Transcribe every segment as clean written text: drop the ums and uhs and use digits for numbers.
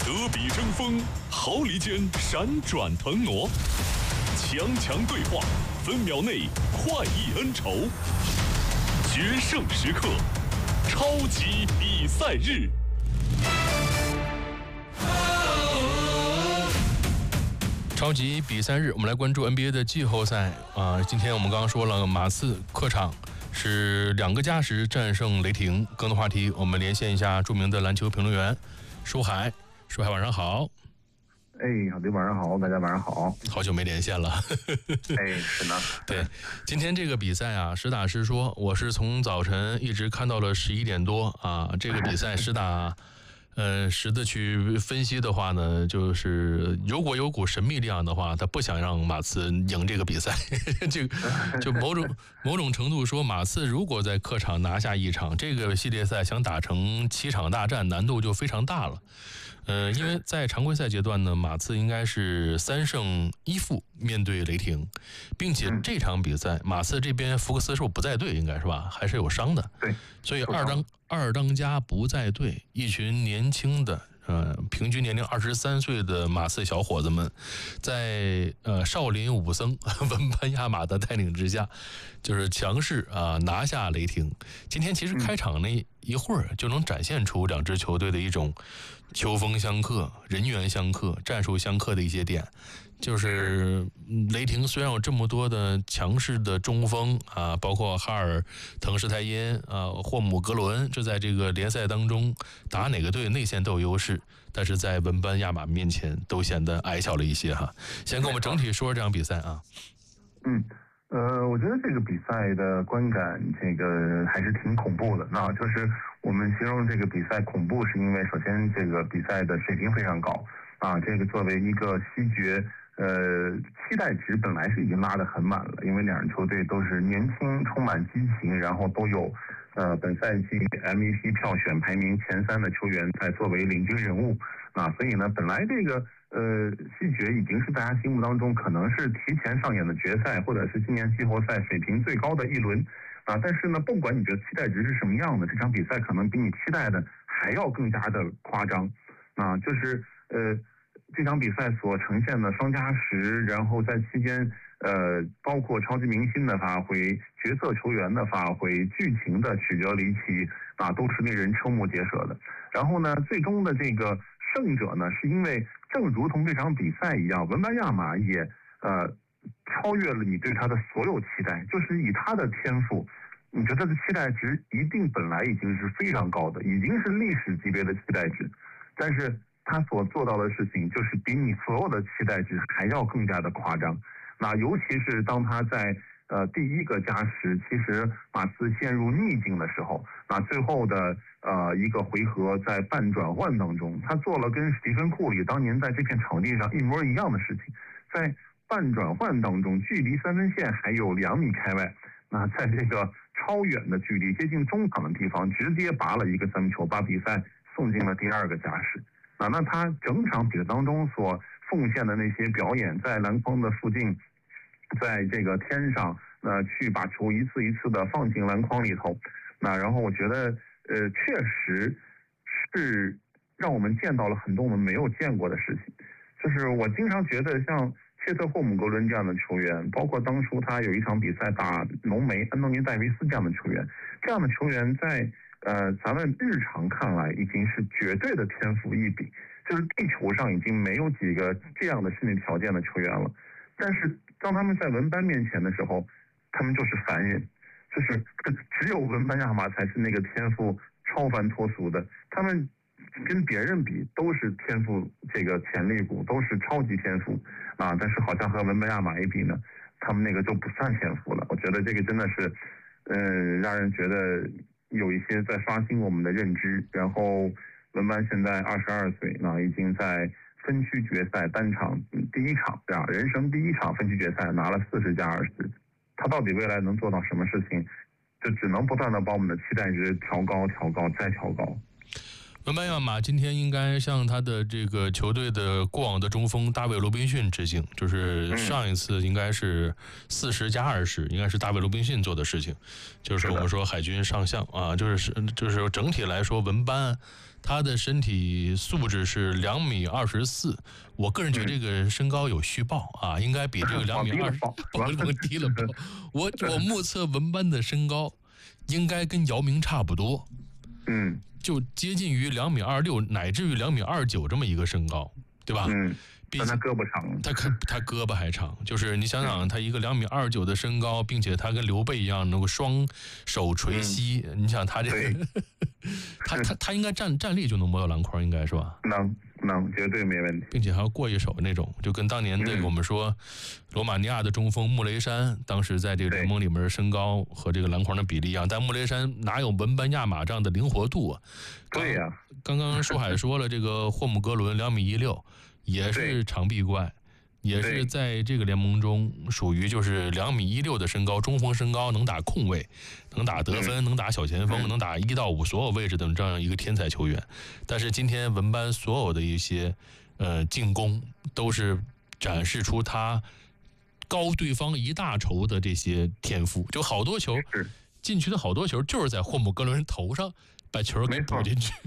德比争锋，毫厘间闪转腾挪，强强对话，分秒内快意恩仇，决胜时刻，超级比赛日。 超级比赛日，我们来关注 NBA 的季后赛啊。今天我们刚刚说了，马刺客场是2个加时战胜雷霆。更多话题，我们连线一下著名的篮球评论员舒海。舒海，晚上好。 好的，晚上好，大家晚上好。 好久没连线了。 是呢。 对，今天这个比赛啊，实打实说，我是从早晨一直看到了11点多啊。这个比赛实打。实的去分析的话呢，就是如果有股神秘力量的话，他不想让马刺赢这个比赛。就某种程度说，马刺如果在客场拿下一场，这个系列赛想打成7场大战，难度就非常大了。因为在常规赛阶段呢，马刺应该是3胜1负面对雷霆，并且这场比赛马刺这边福克斯是不在队，应该是吧？还是有伤的。 对， 所以二当家不在队，一群年轻的平均年龄23岁的马刺小伙子们，在少林武僧文班亚马的带领之下，就是强势拿下雷霆。今天其实开场那一会儿就能展现出2支球队的一种球风相克、人员相克、战术相克的一些点。就是雷霆虽然有这么多的强势的中锋啊，包括哈尔、滕施泰因霍姆格伦，这在这个联赛当中打哪个队内线都有优势，但是在文班亚马面前都显得矮小了一些哈。先跟我们整体说这场比赛啊。 我觉得这个比赛的观感这个还是挺恐怖的。那就是我们形容这个比赛恐怖，是因为首先这个比赛的水平非常高啊。这个作为一个西决，期待值本来是已经拉得很满了，因为2支球队都是年轻、充满激情，然后都有本赛季 MVP 票选排名前3的球员在作为领军人物啊，所以呢，本来这个西决已经是大家心目当中可能是提前上演的决赛，或者是今年季后赛水平最高的一轮啊。但是呢，不管你觉得期待值是什么样的，这场比赛可能比你期待的还要更加的夸张啊。就是这场比赛所呈现的双加时，然后在期间包括超级明星的发挥、角色球员的发挥、剧情的曲折离奇啊，都是令人瞠目结舌的。然后呢，最终的这个胜者呢，是因为正如同这场比赛一样，文班亚马也超越了你对他的所有期待，就是以他的天赋，你觉得他的期待值一定本来已经是非常高的，已经是历史级别的期待值，但是他所做到的事情就是比你所有的期待值还要更加的夸张。那尤其是当他在第1个加时，其实马刺陷入逆境的时候，那最后的一个回合在半转换当中，他做了跟史蒂芬库里当年在这片场地上一模一样的事情，在半转换当中，距离3分线还有2米开外，那在这个超远的距离接近中场的地方，直接拔了一个3分球，把比赛送进了第2个加时。那他整场比赛当中所奉献的那些表演，在篮筐的附近，在这个天上去把球一次一次的放进篮筐里头，那然后我觉得确实是让我们见到了很多我们没有见过的事情。就是我经常觉得像切特霍姆格伦这样的球员，包括当初他有一场比赛打浓眉安东尼戴维斯这样的球员，在咱们日常看来已经是绝对的天赋异禀，就是地球上已经没有几个这样的身体条件的球员了。但是当他们在文班面前的时候，他们就是凡人，就是只有文班亚马才是那个天赋超凡脱俗的，他们跟别人比都是天赋这个潜力股，都是超级天赋啊。但是好像和文班亚马一比呢，他们那个就不算天赋了。我觉得这个真的是让人觉得有一些在刷新我们的认知。然后文班现在22岁，已经在分区决赛单场第1场人生第1场分区决赛拿了40+20，他到底未来能做到什么事情，就只能不断的把我们的期待值调高再调高。 文班亚马今天应该向他的这个球队的过往的中锋大卫罗宾逊致敬，就是上一次应该是40+20，应该是大卫罗宾逊做的事情，就是我们说海军上将啊，就是整体来说文班他的身体素质是2.24米，我个人觉得这个身高有虚报啊，应该比这个2.20米低了。我目测文班的身高应该跟姚明差不多，就接近于2.26米，乃至于2.29米这么一个身高，对吧？ 但他胳膊长， 他胳膊还长，就是你想想，他一个2.29米的身高，并且他跟刘备一样能够双手垂膝，你想他这个，他应该站立就能摸到篮筐，应该是吧？ 能，绝对没问题， 并且还要过一手那种，就跟当年这个我们说罗马尼亚的中锋穆雷山，当时在这个联盟里面的身高和这个篮筐的比例一样，但穆雷山哪有文班亚马这样的灵活度啊？ 对呀， 刚刚舒海说了，这个霍姆格伦2.16米。也是长臂怪，也是在这个联盟中属于就是2.16米的身高，中锋身高，能打控卫，能打得分，能打小前锋，能打1到5所有位置的这样一个天才球员。但是今天文班所有的一些进攻都是展示出他高对方一大筹的这些天赋，就好多球进去的好多球就是在霍姆格伦头上把球给补进去。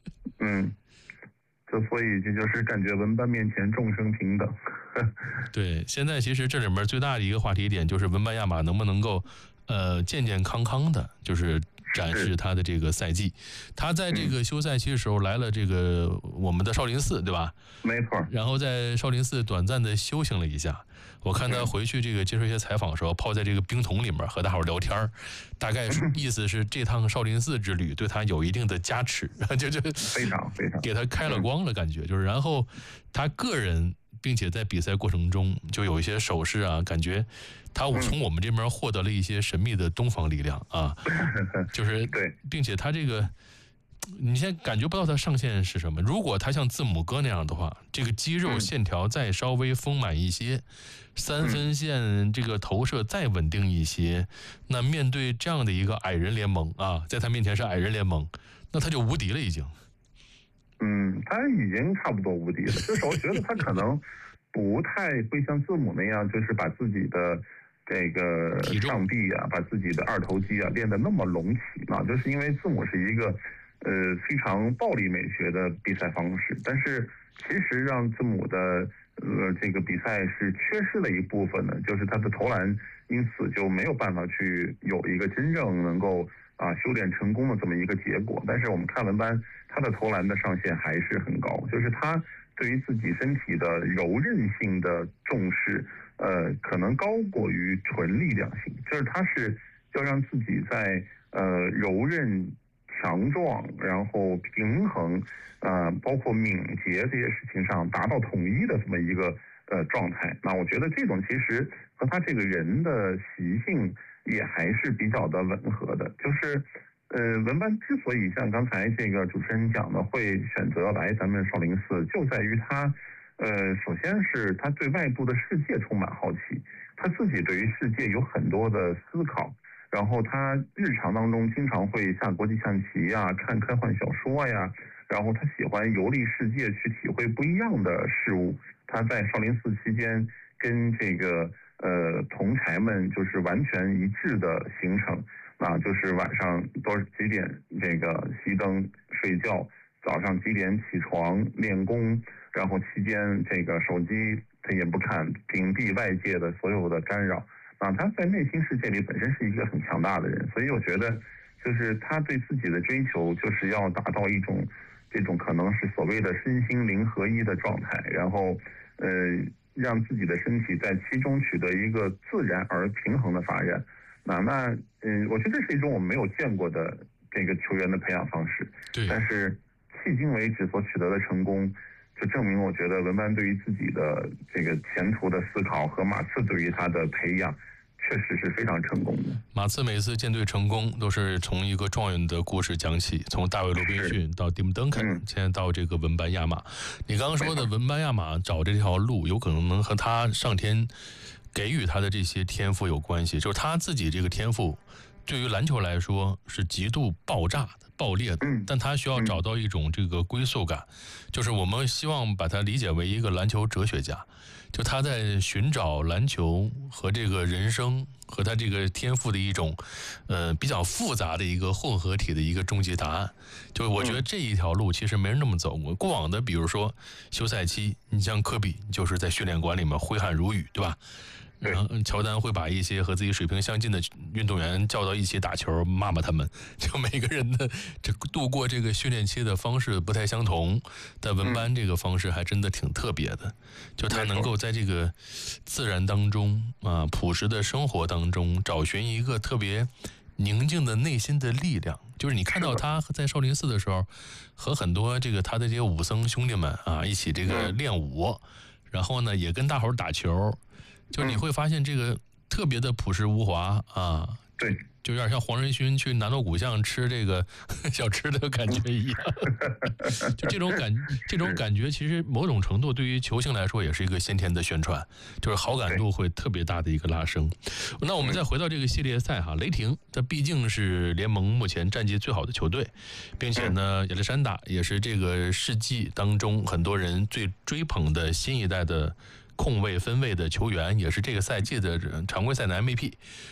所以这就是感觉文班面前众生平等。 对，现在其实这里面最大的一个话题点就是文班亚马能不能够健健康康的，就是展示他的这个赛季。他在这个休赛期的时候来了这个我们的少林寺，对吧？ 没错。 然后在少林寺短暂的修行了一下。我看他回去这个接受一些采访的时候，泡在这个冰桶里面和大伙聊天，大概意思是这趟少林寺之旅对他有一定的加持，就非常给他开了光了感觉。就是然后他个人，并且在比赛过程中就有一些手势啊，感觉他从我们这边获得了一些神秘的东方力量啊，就是对， 并且他这个。你现在感觉不到他上限是什么？如果他像字母哥那样的话，这个肌肉线条再稍微丰满一些，3分线这个投射再稳定一些，那面对这样的一个矮人联盟啊，在他面前是矮人联盟，那他就无敌了已经。 他已经差不多无敌了，就是我觉得他可能不太会像字母那样，就是把自己的这个上臂啊，把自己的2头肌啊练得那么隆起啊，就是因为字母是一个非常暴力美学的比赛方式，但是其实让字母的这个比赛是缺失了一部分的，就是他的投篮因此就没有办法去有一个真正能够修炼成功的这么一个结果。但是我们看文班，他的投篮的上限还是很高，就是他对于自己身体的柔韧性的重视，可能高过于纯力量性，就是他是要让自己在柔韧、强壮，然后平衡，包括敏捷这些事情上达到统一的这么一个状态。那我觉得这种其实和他这个人的习性也还是比较的吻合的。就是文班之所以像刚才这个主持人讲的会选择来咱们少林寺，就在于他首先是他对外部的世界充满好奇，他自己对于世界有很多的思考。然后他日常当中经常会下国际象棋呀，看科幻小说呀，然后他喜欢游历世界，去体会不一样的事物。他在少林寺期间跟这个同才们就是完全一致的行程就是晚上多几点这个熄灯睡觉，早上几点起床练功，然后期间这个手机他也不看，屏蔽外界的所有的干扰。他在内心世界里本身是一个很强大的人，所以我觉得就是他对自己的追求就是要达到一种这种可能是所谓的身心灵合一的状态，然后让自己的身体在其中取得一个自然而平衡的发展。我觉得这是一种我们没有见过的这个球员的培养方式。 对， 但是迄今为止所取得的成功，就证明我觉得文班对于自己的这个前途的思考和马刺对于他的培养确实是非常成功的。 马刺每次舰队成功都是从一个状元的故事讲起，从大卫罗宾逊到蒂姆邓肯，现在到这个文班亚马。你刚刚说的文班亚马找这条路，有可能和他上天给予他的这些天赋有关系，就是他自己这个天赋对于篮球来说是极度爆炸的， 爆裂的，但他需要找到一种这个归宿感，就是我们希望把它理解为一个篮球哲学家，就他在寻找篮球和这个人生和他这个天赋的一种比较复杂的一个混合体的一个终极答案。就是我觉得这一条路其实没人那么走过，过往的比如说休赛期，你像科比就是在训练馆里面挥汗如雨，对吧？然后乔丹会把一些和自己水平相近的运动员叫到一起打球，骂他们。就每个人的这度过这个训练期的方式不太相同，但文班这个方式还真的挺特别的。就他能够在这个自然当中啊，朴实的生活当中，找寻一个特别宁静的内心的力量。就是你看到他在少林寺的时候，和很多这个他的这些武僧兄弟们啊一起这个练武，然后呢也跟大伙打球。就你会发现这个特别的朴实无华啊， 对， 就有点像黄仁勋去南锣鼓巷吃这个小吃的感觉一样。就这种感觉，其实某种程度对于球星来说也是一个先天的宣传，就是好感度会特别大的一个拉升。那我们再回到这个系列赛哈，雷霆它毕竟是联盟目前战绩最好的球队，并且呢，亚历山大也是这个世纪当中很多人最追捧的新一代的控卫分卫的球员，也是这个赛季的常规赛的 MVP。